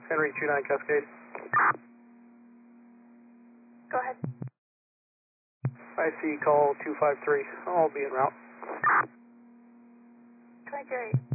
Henry 29 Cascade. Go ahead. IC call 253. I'll be en route. 23.